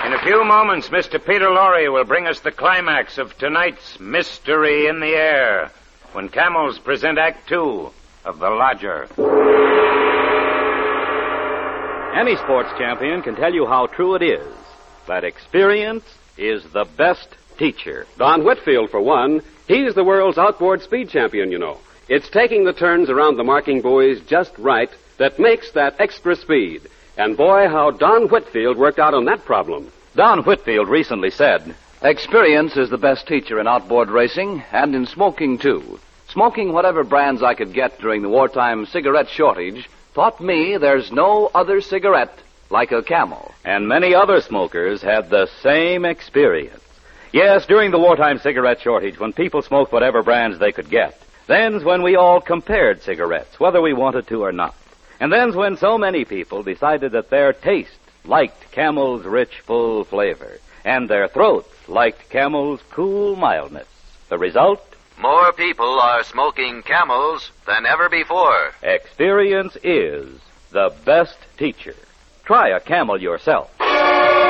In a few moments, Mr. Peter Lorre will bring us the climax of tonight's Mystery in the Air, when Camels present Act 2 of The Lodger. Any sports champion can tell you how true it is that experience is the best teacher. Don Whitfield, for one, he's the world's outboard speed champion, you know. It's taking the turns around the marking buoys just right that makes that extra speed. And boy, how Don Whitfield worked out on that problem. Don Whitfield recently said, "Experience is the best teacher in outboard racing and in smoking, too. Smoking whatever brands I could get during the wartime cigarette shortage taught me there's no other cigarette like a Camel." And many other smokers had the same experience. Yes, during the wartime cigarette shortage, when people smoked whatever brands they could get, then's when we all compared cigarettes, whether we wanted to or not. And then's when so many people decided that their taste liked Camel's rich, full flavor, and their throats liked Camel's cool mildness. The result? More people are smoking Camels than ever before. Experience is the best teacher. Try a Camel yourself.